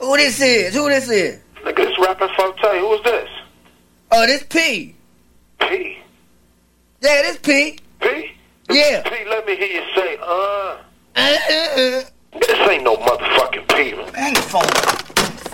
Who this is? Nigga, this Rapping Forte. Who is this? Oh, this P. P? Yeah, this P. P? Yeah. P, let me hear you say,